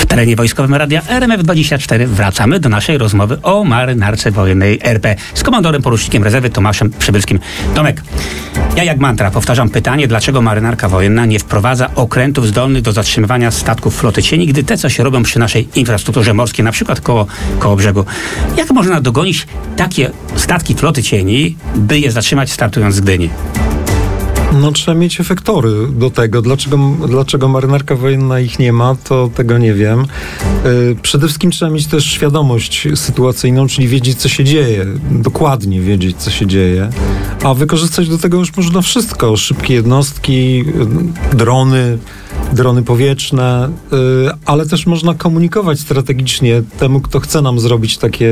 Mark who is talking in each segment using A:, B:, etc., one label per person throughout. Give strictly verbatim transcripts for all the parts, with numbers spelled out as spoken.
A: terenie wojskowym Radia R M F dwadzieścia cztery wracamy do naszej rozmowy o marynarce wojennej R P z komandorem porucznikiem rezerwy Tomaszem Przybylskim. Tomek, ja jak mantra powtarzam pytanie, dlaczego marynarka wojenna nie wprowadza okrętów zdolnych do zatrzymywania statków floty cieni, gdy te, co się robią przy naszej infrastrukturze morskiej, na przykład koło, koło brzegu. Jak można dogonić takie statki floty cieni, by je zatrzymać startując z Gdyni?
B: No trzeba mieć efektory do tego. Dlaczego, dlaczego marynarka wojenna ich nie ma, to tego nie wiem. Yy, przede wszystkim trzeba mieć też świadomość sytuacyjną, czyli wiedzieć, co się dzieje. Dokładnie wiedzieć, co się dzieje. A wykorzystać do tego już można wszystko. Szybkie jednostki, yy, drony, drony powietrzne, yy, ale też można komunikować strategicznie temu, kto chce nam zrobić takie,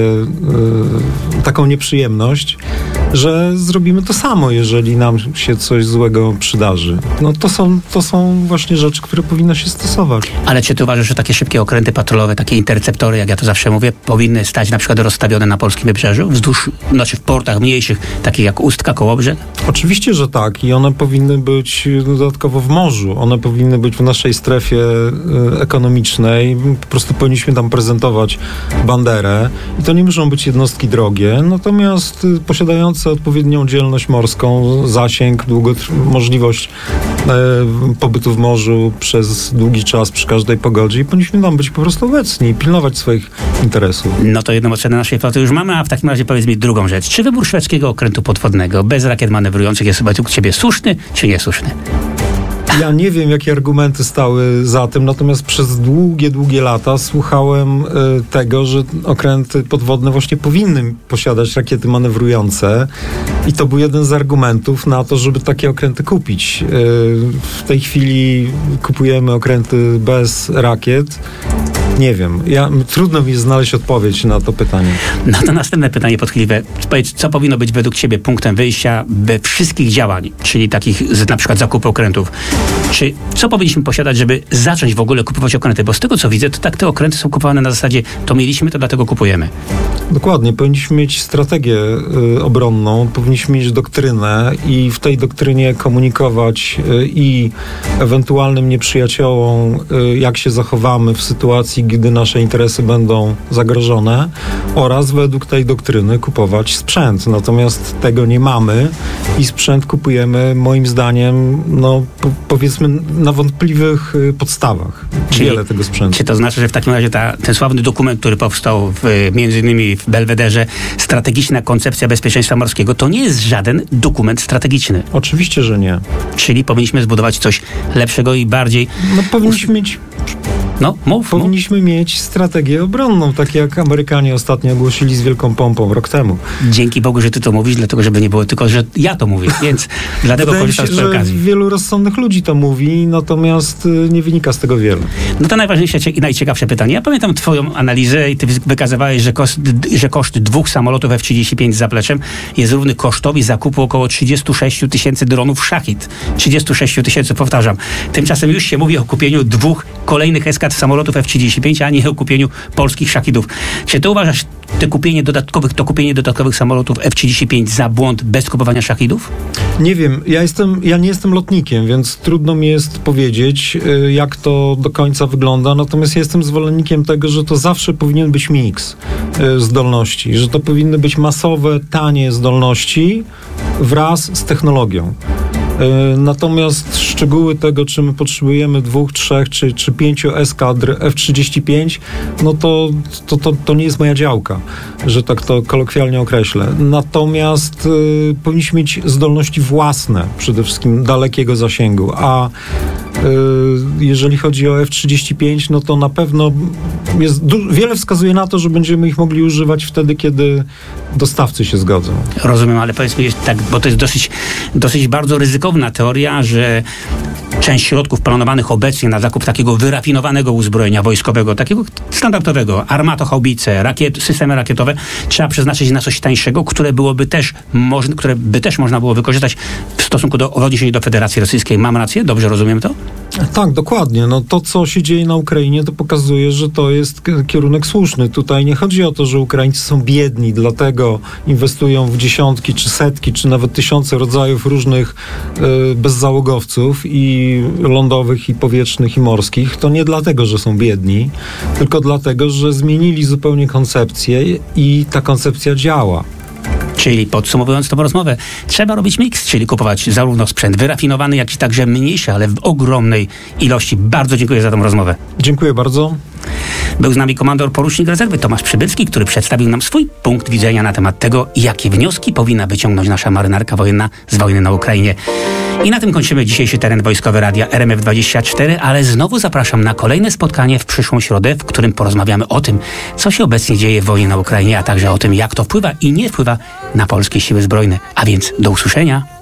B: yy, taką nieprzyjemność, że zrobimy to samo, jeżeli nam się coś złego przydarzy. No to są, to są właśnie rzeczy, które powinno się stosować.
A: Ale czy ty uważasz, że takie szybkie okręty patrolowe, takie interceptory, jak ja to zawsze mówię, powinny stać na przykład rozstawione na polskim wybrzeżu, wzdłuż, znaczy w portach mniejszych, takich jak Ustka, Kołobrzeg?
B: Oczywiście, że tak. I one powinny być dodatkowo w morzu. One powinny być w naszej strefie y, ekonomicznej. Po prostu powinniśmy tam prezentować banderę. I to nie muszą być jednostki drogie, natomiast y, posiadające odpowiednią dzielność morską, zasięg, długot, możliwość y, pobytu w morzu przez długi czas przy każdej pogodzie i powinniśmy tam być po prostu obecni i pilnować swoich interesów.
A: No to jedną ocenę naszej floty już mamy, a w takim razie powiedz mi drugą rzecz. Czy wybór szwedzkiego okrętu podwodnego bez rakiet manewrujących jest według ciebie słuszny, czy niesłuszny?
B: Ja nie wiem, jakie argumenty stały za tym, natomiast przez długie, długie lata słuchałem y, tego, że okręty podwodne właśnie powinny posiadać rakiety manewrujące i to był jeden z argumentów na to, żeby takie okręty kupić. Y, w tej chwili kupujemy okręty bez rakiet. Nie wiem. Ja, trudno mi znaleźć odpowiedź na to pytanie.
A: No to następne pytanie podchwytliwe. Powiedz, co powinno być według ciebie punktem wyjścia we wszystkich działań, czyli takich z, na przykład zakupu okrętów? Czy co powinniśmy posiadać, żeby zacząć w ogóle kupować okręty? Bo z tego, co widzę, to tak te okręty są kupowane na zasadzie to mieliśmy, to dlatego kupujemy.
B: Dokładnie. Powinniśmy mieć strategię y, obronną, powinniśmy mieć doktrynę i w tej doktrynie komunikować y, i ewentualnym nieprzyjaciołom, y, jak się zachowamy w sytuacji, gdy nasze interesy będą zagrożone oraz według tej doktryny kupować sprzęt. Natomiast tego nie mamy i sprzęt kupujemy moim zdaniem, no po, powiedzmy na wątpliwych y, podstawach.
A: Czyli,
B: Wiele tego sprzętu.
A: Czy to znaczy, że w takim razie ta, ten sławny dokument, który powstał w, między innymi w Belwederze, Strategiczna koncepcja bezpieczeństwa morskiego, to nie jest żaden dokument strategiczny?
B: Oczywiście, że nie.
A: Czyli powinniśmy zbudować coś lepszego i bardziej...
B: No powinniśmy mieć...
A: No, mów,
B: Powinniśmy
A: mów.
B: mieć strategię obronną, tak jak Amerykanie ostatnio ogłosili z wielką pompą rok temu.
A: Dzięki Bogu, że ty to mówisz, dlatego żeby nie było tylko, że ja to mówię, więc dlatego korzystam z tej okazji.
B: Że wielu rozsądnych ludzi to mówi, natomiast y, nie wynika z tego wiele.
A: No to najważniejsze i najciekawsze pytanie. Ja pamiętam twoją analizę i ty wykazywałeś, że koszt, że koszt dwóch samolotów F trzydzieści pięć z zapleczem jest równy kosztowi zakupu około trzydzieści sześć tysięcy dronów Szachid. trzydzieści sześć tysięcy, powtarzam. Tymczasem już się mówi o kupieniu dwóch kolejnych eskad samolotów F trzydzieści pięć, a nie o kupieniu polskich Szachidów. Czy ty uważasz te kupienie dodatkowych, to kupienie dodatkowych samolotów F trzydzieści pięć za błąd bez kupowania Szachidów?
B: Nie wiem. Ja, jestem, ja nie jestem lotnikiem, więc trudno mi jest powiedzieć, y, jak to do końca wygląda. Natomiast ja jestem zwolennikiem tego, że to zawsze powinien być miks y, zdolności. Że to powinny być masowe, tanie zdolności wraz z technologią. Natomiast szczegóły tego, czy my potrzebujemy dwóch, trzech czy, czy pięciu eskadr F trzydzieści pięć, no to, to, to, to nie jest moja działka, że tak to kolokwialnie określę. Natomiast y, powinniśmy mieć zdolności własne, przede wszystkim dalekiego zasięgu, a y, jeżeli chodzi o F trzydzieści pięć, no to na pewno jest, du- wiele wskazuje na to, że będziemy ich mogli używać wtedy, kiedy dostawcy się zgodzą.
A: Rozumiem, ale powiedz mi tak, bo to jest dosyć, dosyć bardzo ryzykowna teoria, że część środków planowanych obecnie na zakup takiego wyrafinowanego uzbrojenia wojskowego, takiego standardowego, armatohaubice, rakiet, systemy rakietowe, trzeba przeznaczyć na coś tańszego, które byłoby też, moż, które by też można było wykorzystać w stosunku do, w odniesieniu do Federacji Rosyjskiej. Mam rację? Dobrze rozumiem to?
B: Tak, dokładnie. No to, co się dzieje na Ukrainie, to pokazuje, że to jest k- kierunek słuszny. Tutaj nie chodzi o to, że Ukraińcy są biedni, dlatego inwestują w dziesiątki, czy setki, czy nawet tysiące rodzajów różnych y, bezzałogowców i lądowych, i powietrznych, i morskich. To nie dlatego, że są biedni, tylko dlatego, że zmienili zupełnie koncepcję i ta koncepcja działa.
A: Czyli podsumowując tą rozmowę, trzeba robić miks, czyli kupować zarówno sprzęt wyrafinowany, jak i także mniejszy, ale w ogromnej ilości. Bardzo dziękuję za tą rozmowę.
B: Dziękuję bardzo.
A: Był z nami komandor porucznik rezerwy Tomasz Przybylski, który przedstawił nam swój punkt widzenia na temat tego, jakie wnioski powinna wyciągnąć nasza marynarka wojenna z wojny na Ukrainie. I na tym kończymy dzisiejszy teren wojskowy Radia R M F dwadzieścia cztery, ale znowu zapraszam na kolejne spotkanie w przyszłą środę, w którym porozmawiamy o tym, co się obecnie dzieje w wojnie na Ukrainie, a także o tym, jak to wpływa i nie wpływa na polskie siły zbrojne. A więc do usłyszenia.